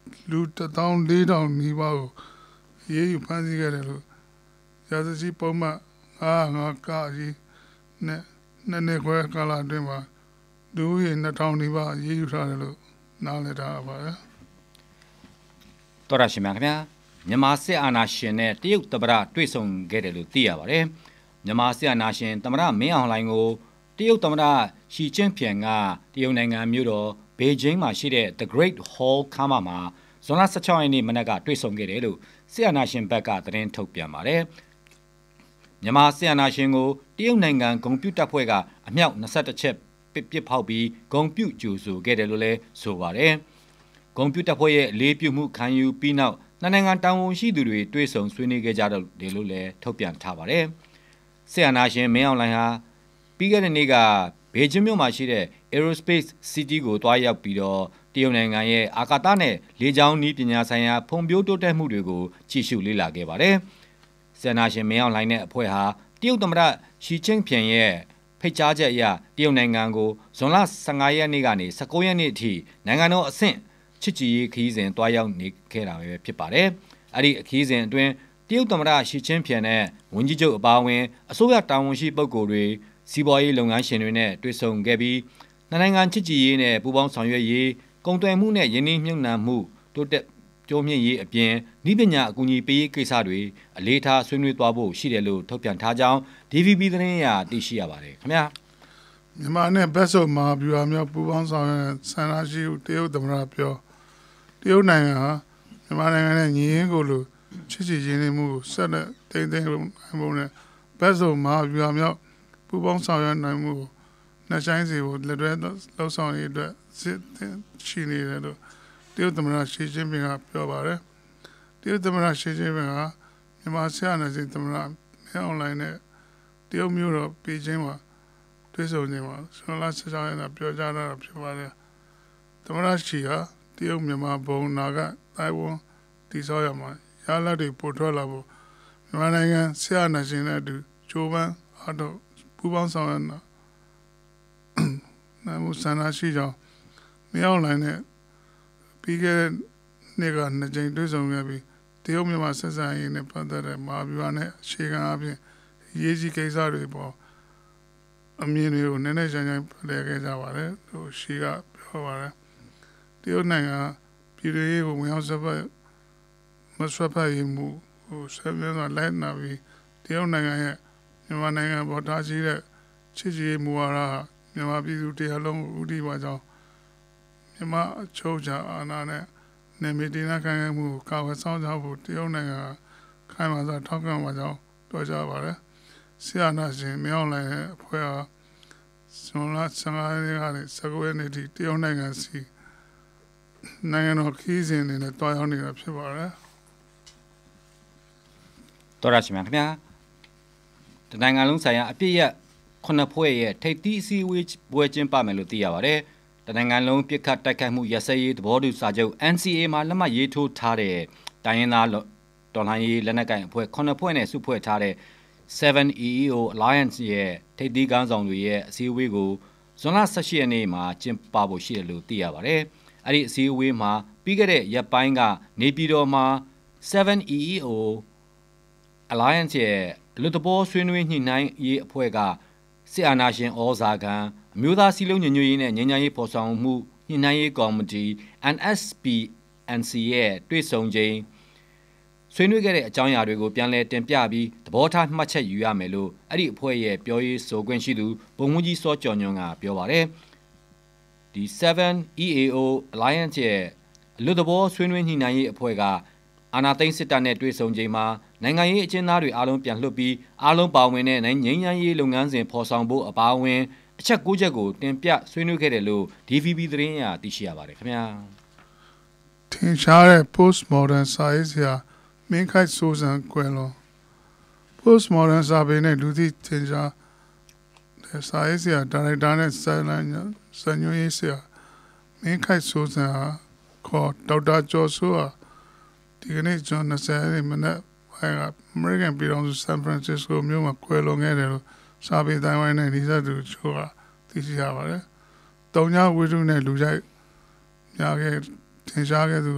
လူ1400နီးပါးကိုရေးယူဖမ်းဆီးခဲ့တယ်လို့ရာဇစီပုံမှန်905ကကြီးနဲ့နှစ်ခွဲကာလအတွင်းမှာလူဦးရေ2000နီးပါးရေးယူထားတယ်လို့နားလည်ထားပါတယ်တော်ရရှိမြခင်ဗျာမြန်မာစစ်အာဏာရှင်နဲ့တရုတ်သမ္မတတွေ့ဆုံခဲ့တယ်လို့သိရပါတယ်မြန်မာစစ်အာဏာရှင်သမ္မတမင်းအောင်လှိုင်ကိုတရုတ်သမ္မတရှီကျင့်ဖျင်ကတရုတ်နိုင်ငံမြို့တော်ဘေကျင်းမှာရှိတဲ့ The Great Hall ခန်းမမှာဇွန်လ16ရက်နေ့မနက်ကတွေ့ဆုံခဲ့တယ်လို့စစ်အာဏာရှင်ဘက်ကသတင်းထုတ်ပြန်ပါတယ်မြန်မာစစ်အာဏာရှင်ကိုတရုတ်နိုင်ငံဂုံပြူတပ်ဖွဲ့ကအမြောက်21ချက်ပစ်ဖောက်ပြီးဂုံပြူကြိုဆိုခဲ့တယ်လို့လည်းဆိုပါတယ်ဂုံပြူတပ်ဖွဲ့ရဲ့လေးပြုမှုခံယူပြီးနောက်နိုင်ငံတာဝန်ရှိသူတွေတွေ့ဆုံဆွေးနွေးခဲ့ကြတယ်လို့လည်းထုတ်ပြန်ထားပါတယ်စစ်အာဏာရှင်မင်းအောင်လှိုင်ဟာပြီးခဲ့တဲ့နေ့ကဘေကျင်းမြို့မှာရှိတဲ့ Aerospace City ကိုတွားရောက်ပြီးတော့တရုတ်နိုင်ငံရဲ့အာကာသနဲ့လေကြောင်းနည်းပညာဆိုင်ရာဖွံ့ဖြိုးတိုးတက်မှုတွေကိုကြည့်ရှုလေ့လာခဲ့ပါတယ်။စစ်အာဏာရှင်မင်းအောင်လှိုင်တဲ့အဖွဲ့ဟာတရုတ်သမ္မတရှီကျင့်ဖျင်ရဲ့ဖိတ်ကြားချက်အရတရုတ်နိုင်ငံကိုဇွန်လ15ရက်နေ့ကနေ19ရက်နေ့အထိနိုင်ငံတော်အဆင့်ချစ်ကြည်ရေးခရီးစဉ်တွားရောက်နေခဲ့တာပဲဖြစ်ပါတယ်။အဲ့ဒီခရီးစဉ်အတွင်းတရုတ်သမ္မတရှီကျင့်ဖျင်နဲ့ဝန်ကြီးချုပ်အပါအဝင်အစိုးရတာဝန်ရှိပုဂ္ဂိုလ်တွေစီးပွားရေးလုပ်ငန်းရှင်တွေနဲ့တွေ့ဆုံခဲ့ပြီးနိုင်ငံချစ်ကြည်ရေးနဲ့ပူးပေါင်းဆောင်ရွက်ရေးကုန်သွယ်မှုနဲ့ယင်းနှိမ့်မြုပ်နှံမှုတိုးတက်ကြိုးမြင့်ရေးအပြင်ဤပညာအကူအညီပေးရေးကိစ္စတွေအလေးထားဆွေးနွေးသွားဖို့ရှိတယ်လို့ထုတ်ပြန်ထားကြောင်း DVB သတင်းအရသိရှိရပါတယ်ခင်ဗျာမြန်မာနဲ့ဘက်စုံမှာဗျူဟာမြောက်ပူးပေါင်းဆောင်ရွက်ဆန္ဒရှိတရုတ်သမ္မတပြောတရုတ်နိုင်ငံဟာမြန်မာနိုင်ငံနဲ့ညီရင်းကိုလိုချစ်ချစ်ချင်းချင်းမှုကိုဆက်လက်တိမ့်သိမ်းနိုင်ဖို့နဲ့ဘက်စုံမှာဗျူဟာမြောက်ပူပေါင်းဆောင်ရွက်နိုင်မှုနှဆိုင်စီကိုလက်တွဲလှုပ်ဆောင်ရေးအတွက်စစ်ရှိနေတယ်လို့တရုတ်သမ္မတရှီကျင်းပင်ကပြောပါတယ်တရုတ်သမ္မတရှီကျင်းပင်ကမြန်မာစစ်အာဏာရှင်သမ္မတမင်းအောင်လှိုင်နဲ့တရုတ်မြို့တော်ပေကျင်းမှာတွေ့ဆုံနေမှာဇွန်လ16ရက်နေ့ပြောကြားတာဖြစ်ပါတယ်သမ္မတရှီဟာတရုတ်မြန်မာဘုံနာကတိုင်ဝမ်တည်ဆောက်ရမှာရလဒ်တွေပို့ထွက်လာဖို့မြန်မာနိုင်ငံစစ်အာဏာရှင်နဲ့အတူကြိုးပမ်းအားထုတ်ပူပေါင်းဆောင်ရွက်နိုင်မှုဆန္ဒရှိကြောင်းမင်းအောင်လှိုင်နဲ့ပြီးခဲ့တဲ့နေ့ကနှစ်ကြိမ်တွေ့ဆုံခဲ့ပြီးတရုတ်မြန်မာဆက်ဆံရေးနဲ့ပတ်သက်တဲ့မဟာဗျူဟာနဲ့အခြေခံအပြင်ရေးကြီးကိစ္စတွေပေါ်အမြင်တွေကိုနည်းနည်းချမ်းချမ်းဖလှယ်ခဲ့ကြပါတယ်လို့ရှီကပြောပါတယ်တရုတ်နိုင်ငံပြည်ထောင်ရေးကိုဝင်ရောက်ဆက်ဖက်မဆွတ်ဖက်ရေးမှုဟိုဆက်ပြန်လာလိုက်နာပြီးတရုတ်နိုင်ငံရဲ့မြန်မာနိုင်ငံပေါ်ထားရှိတဲ့ချစ်ကြည်မှုဝါဒမြန်မာပြည်သူတရားလုံးကိုဥတီပါကြောင်းမြန်မာအချုပ်ချာအာဏာနဲ့နေမီတင်နာခံရမှုကာဝယ်ဆောင်ကြဖို့တရုတ်နိုင်ငံခိုင်မာစွာထောက်ခံပါကြောင်းပြောကြားပါတယ်။ဆီယနာရှင်မြောင်းလိုက်တဲ့အဖွဲ့ဟာဇွန်လ15ရက်ကနေ19ရက်နေ့ထိတရုတ်နိုင်ငံစီနိုင်ငံတော်ခီးစဉ်တွေနဲ့တွားရောက်နေတာဖြစ်ပါတယ်။တော်ရရှိမြခင်ဗျာတနိုင်ငံလုံးဆိုင်ရာအပြည့်ရ9ဖွဲ့ရဲ့ထိပ်သီးအစည်းအဝေးပွဲကျင်းပမယ်လို့သိရပါတယ်။တနိုင်ငံလုံးပြစ်ခတ်တိုက်ခိုက်မှုရစရေးသဘောတူစာချုပ် NCA မှာလက်မှတ်ရေးထိုးထားတဲ့တိုင်းရင်းသားတော်လှန်ရေးလက်နက်ကိုင်အဖွဲ့9ဖွဲ့နဲ့စုဖွဲ့ထားတဲ့ 7EEO Alliance ရဲ့ထိပ်သီးခေါင်းဆောင်တွေရဲ့အစည်းအဝေးကိုဇွန်လ18ရက်နေ့မှာကျင်းပဖို့ရှိတယ်လို့သိရပါတယ်။အဲ့ဒီအစည်းအဝေးမှာပြီးခဲ့တဲ့ရက်ပိုင်းကနေပြည်တော်မှာ 7EEO Alliance ရဲ့လူတဘောဆွေးနွေးညှိနှိုင်းရေးအဖွဲ့ကစစ်အာဏာရှင်ဩဇာခံအမျိုးသားစည်းလုံးညီညွတ်ရေးနဲ့ငြိမ်းချမ်းရေးဖော်ဆောင်မှုညှိနှိုင်းရေးကော်မတီ NSPNC ရဲ့တွေ့ဆုံချိန်ဆွေးနွေးခဲ့တဲ့အကြောင်းအရာတွေကိုပြန်လည်တင်ပြပြီးသဘောထားမှတ်ချက်ယူရမယ်လို့အဲ့ဒီအဖွဲ့ရဲ့ပြောရေးဆိုခွင့်ရှိသူဗိုလ်မှူးကြီးစောကျော်ညွန့်ကပြောပါတယ်ဒီ 7EAO Alliance ရဲ့လူတဘောဆွေးနွေးညှိနှိုင်းရေးအဖွဲ့ကအာဏာသိမ်းစစ်တပ်နဲ့တွေ့ဆုံချိန်မှာနိုင်ငံရေးအကျဉ်းသားတွေအားလုံးပြန်လွှတ်ပြီးအားလုံးပါဝင်တဲ့ငြိမ်းချမ်းရေးလုပ်ငန်းစဉ်ဖော်ဆောင်ဖို့အပါအဝင်အချက်9ချက်ကိုတင်ပြဆွေးနွေးခဲ့တယ်လို့ DVB သတင်းအရသိရှိရပါတယ်ခင်ဗျာထင်ရှားတဲ့ post modern စာရေးဆရာမင်းခိုက်စိုးစံကွယ်လွန် post modern စာပေနဲ့လူသိထင်ရှားတဲ့စာရေးဆရာဒါရိုက်တာနဲ့စာညွှန်းရေးဆရာမင်းခိုက်စိုးစံဟာခေါ်ဒေါက်တာကျော်စိုးဟာဒီကနေ့ဇွန်20ရက်မနက်ပိုင်းက American ပြည်ထောင်စု San Francisco မြို့မှာကွယ်လွန်ခဲ့တယ်လို့စာပေတိုင်းဝိုင်းနဲ့နှိစက်သူချို့ကသိရှိရပါတယ်။တုံညာဝိတုနဲ့လူကြိုက်များခဲ့ထင်ရှားခဲ့သူ